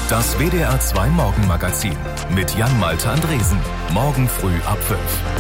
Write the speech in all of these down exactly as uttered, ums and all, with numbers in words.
Das W D R zwei Morgenmagazin mit Jan-Malte Andresen. Morgen früh ab fünf.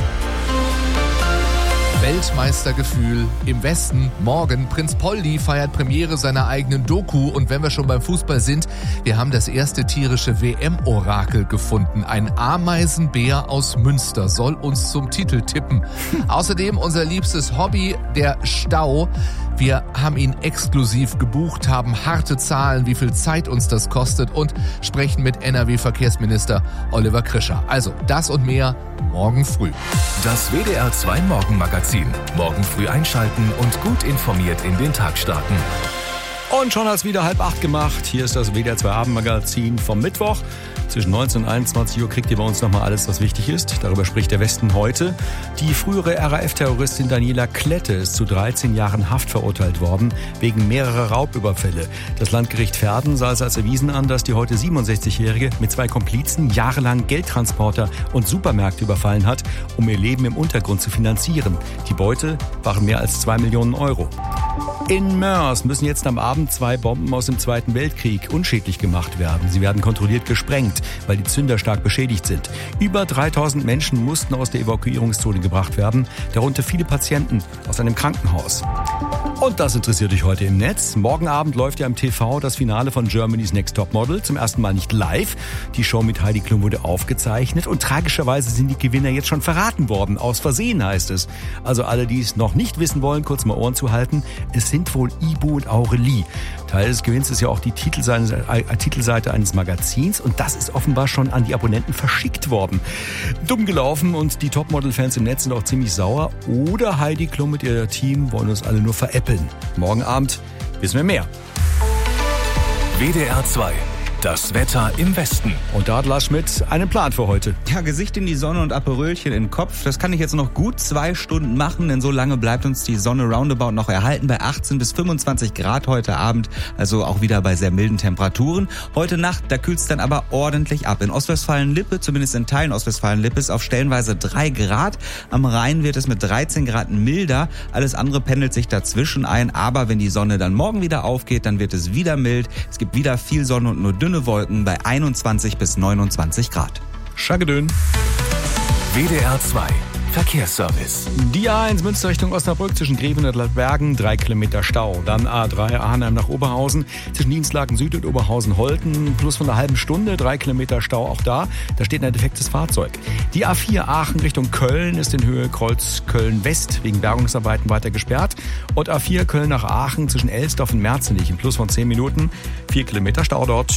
Weltmeistergefühl im Westen. Morgen, Prinz Poldi feiert Premiere seiner eigenen Doku. Und wenn wir schon beim Fußball sind, wir haben das erste tierische W M-Orakel gefunden. Ein Ameisenbär aus Münster soll uns zum Titel tippen. Außerdem unser liebstes Hobby, der Stau. Wir haben ihn exklusiv gebucht, haben harte Zahlen, wie viel Zeit uns das kostet und sprechen mit N R W-Verkehrsminister Oliver Krischer. Also das und mehr morgen früh. Das W D R zwei Morgenmagazin. Morgen früh einschalten und gut informiert in den Tag starten. Und schon hat's wieder halb acht gemacht. Hier ist das W D R zwei Abendmagazin vom Mittwoch. Zwischen neunzehn und einundzwanzig Uhr kriegt ihr bei uns nochmal alles, was wichtig ist. Darüber spricht der Westen heute. Die frühere R A F-Terroristin Daniela Klette ist zu dreizehn Jahren Haft verurteilt worden, wegen mehrerer Raubüberfälle. Das Landgericht Verden sah es als erwiesen an, dass die heute siebenundsechzigjährige mit zwei Komplizen jahrelang Geldtransporter und Supermärkte überfallen hat, um ihr Leben im Untergrund zu finanzieren. Die Beute waren mehr als zwei Millionen Euro. In Moers müssen jetzt am Abend zwei Bomben aus dem Zweiten Weltkrieg unschädlich gemacht werden. Sie werden kontrolliert gesprengt, weil die Zünder stark beschädigt sind. Über dreitausend Menschen mussten aus der Evakuierungszone gebracht werden, darunter viele Patienten aus einem Krankenhaus. Und das interessiert euch heute im Netz. Morgen Abend läuft ja im T V das Finale von Germany's Next Top Model. Zum ersten Mal nicht live. Die Show mit Heidi Klum wurde aufgezeichnet und tragischerweise sind die Gewinner jetzt schon verraten worden. Aus Versehen heißt es. Also alle, die es noch nicht wissen wollen, kurz mal Ohren zu halten. Es sind wohl Ibo und Aurelie. Teil des Gewinns ist ja auch die Titelseite, äh, Titelseite eines Magazins und das ist offenbar schon an die Abonnenten verschickt worden. Dumm gelaufen und die Topmodel-Fans im Netz sind auch ziemlich sauer. Oder Heidi Klum mit ihr Team wollen uns alle nur veräppeln. Morgen Abend wissen wir mehr. W D R zwei. Das Wetter im Westen. Und da hat Lars Schmidt einen Plan für heute. Ja, Gesicht in die Sonne und Aperölchen in den Kopf. Das kann ich jetzt noch gut zwei Stunden machen, denn so lange bleibt uns die Sonne roundabout noch erhalten bei achtzehn bis fünfundzwanzig Grad heute Abend. Also auch wieder bei sehr milden Temperaturen. Heute Nacht, da kühlt es dann aber ordentlich ab. In Ostwestfalen-Lippe, zumindest in Teilen Ostwestfalen-Lippe, ist auf stellenweise drei Grad. Am Rhein wird es mit dreizehn Grad milder. Alles andere pendelt sich dazwischen ein. Aber wenn die Sonne dann morgen wieder aufgeht, dann wird es wieder mild. Es gibt wieder viel Sonne und nur dünne Wolken bei einundzwanzig bis neunundzwanzig Grad. Schagedön. W D R zwei. Verkehrsservice. Die A eins Münster Richtung Osnabrück zwischen Greven und Ladbergen, drei Kilometer Stau. Dann A drei Arnheim nach Oberhausen zwischen Dienstlaken Süd und Oberhausen-Holten. Plus von einer halben Stunde, drei Kilometer Stau auch da. Da steht ein defektes Fahrzeug. Die A vier Aachen Richtung Köln ist in Höhe Kreuz Köln-West wegen Bergungsarbeiten weiter gesperrt. Und A vier Köln nach Aachen zwischen Elsdorf und Merzenich in plus von zehn Minuten. vier Kilometer Stau dort.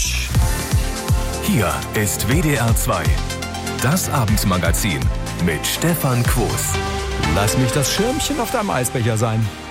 Hier ist W D R zwei. Das Abendmagazin mit Stefan Quos. Lass mich das Schirmchen auf deinem Eisbecher sein.